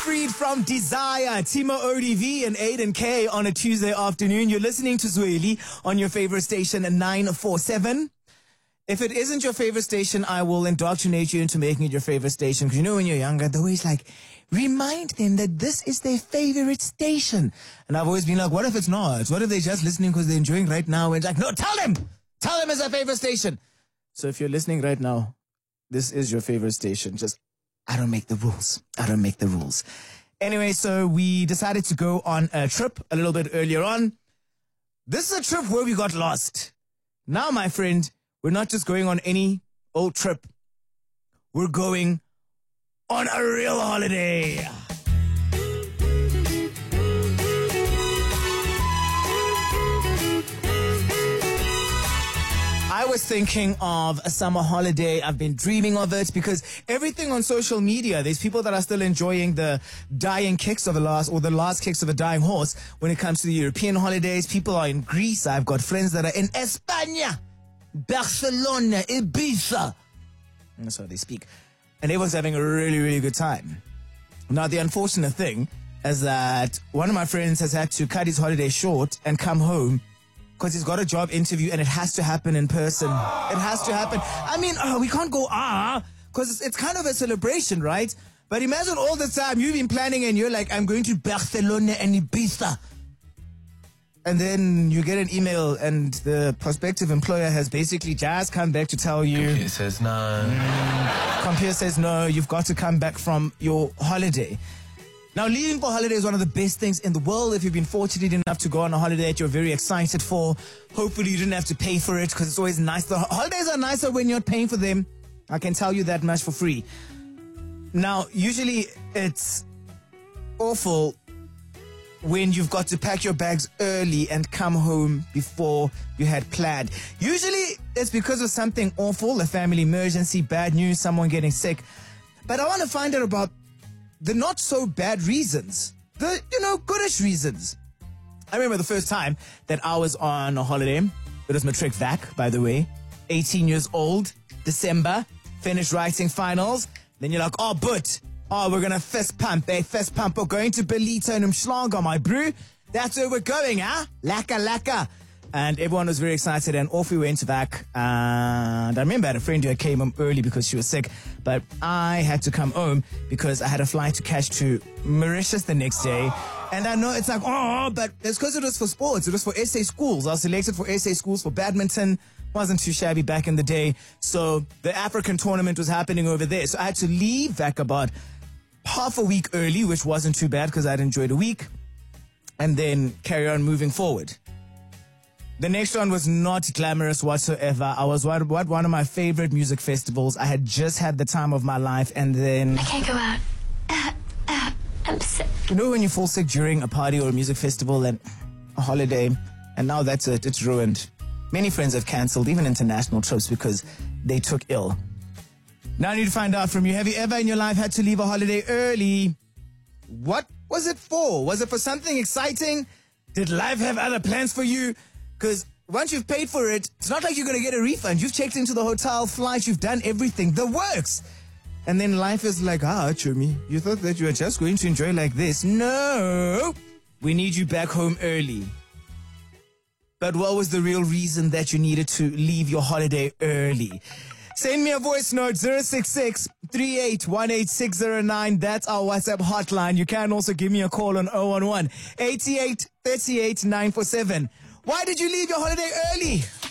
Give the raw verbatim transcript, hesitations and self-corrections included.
freed from desire. Timo O D V and Aiden K on a Tuesday afternoon. You're listening to Zweli on your favorite station, nine forty-seven. If it isn't your favorite station, I will indoctrinate you into making it your favorite station. Because you know when you're younger, they're always like, remind them that this is their favorite station. And I've always been like, what if it's not? What if they're just listening because they're enjoying right now? And it's like, no, tell them! Tell them it's their favorite station. So if you're listening right now, this is your favorite station. Just, I don't make the rules. I don't make the rules. Anyway, so we decided to go on a trip a little bit earlier on. This is a trip where we got lost. Now, my friend, we're not just going on any old trip. We're going on a real holiday. I was thinking of a summer holiday. I've been dreaming of it because everything on social media, there's people that are still enjoying the dying kicks of a last, or the last kicks of a dying horse when it comes to the European holidays. People are in Greece. I've got friends that are in España, Barcelona, Ibiza. That's how they speak. And everyone's having a really, really good time. Now, the unfortunate thing is that one of my friends has had to cut his holiday short and come home because he's got a job interview and it has to happen in person. It has to happen. I mean, oh, we can't go, ah, because it's, it's kind of a celebration, right? But imagine all the time you've been planning and you're like, I'm going to Barcelona and Ibiza. And then you get an email and the prospective employer has basically just come back to tell you. Computer says no. Mm, computer says no, you've got to come back from your holiday. Now, leaving for holiday is one of the best things in the world. If you've been fortunate enough to go on a holiday that you're very excited for, hopefully you didn't have to pay for it because it's always nice. The holidays are nicer when you're paying for them. I can tell you that much for free. Now, usually it's awful when you've got to pack your bags early and come home before you had planned. Usually it's because of something awful, a family emergency, bad news, someone getting sick. But I want to find out about the not so bad reasons, the, you know, goodish reasons. I remember the first time that I was on a holiday. It was matric vac, by the way. eighteen years old, December, finished writing finals. Then you're like, oh, but, oh, we're going to fist pump, eh? Fist pump. We're going to Belito and Umschlager, my brew. That's where we're going, huh? Laka, laka. And everyone was very excited, and off we went to vac. And I remember I had a friend who came home early because she was sick, but I had to come home because I had a flight to catch to Mauritius the next day. And I know it's like, oh, but it's because it was for sports. It was for S A schools. I was selected for S A schools for badminton. Wasn't too shabby back in the day. So the African tournament was happening over there. So I had to leave vac about half a week early, which wasn't too bad because I'd enjoyed a week, and then carry on moving forward. The next one was not glamorous whatsoever. I was at one of my favorite music festivals. I had just had the time of my life, and then... I can't go out. Uh, uh, I'm sick. You know when you fall sick during a party or a music festival and a holiday, and now that's it, it's ruined. Many friends have cancelled, even international trips, because they took ill. Now I need to find out from you, have you ever in your life had to leave a holiday early? What was it for? Was it for something exciting? Did life have other plans for you? Because once you've paid for it, it's not like you're going to get a refund. You've checked into the hotel, flights, you've done everything, the works. And then life is like, ah, Chumi, you thought that you were just going to enjoy like this. No, we need you back home early. But what was the real reason that you needed to leave your holiday early? Send me a voice note, zero six six, three eight one eight six zero nine. That's our WhatsApp hotline. You can also give me a call on zero one one, eight eight three eight, nine four seven. Why did you leave your holiday early?